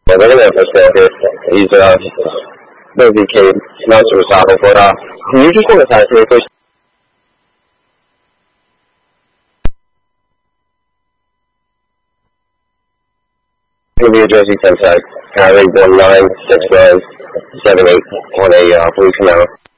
Yeah, they're gonna have to stay here. He's busy kid, not suicidal, but you just want to talk to me first. Give me a Jersey contact. Harry 196978 on a blue Camaro.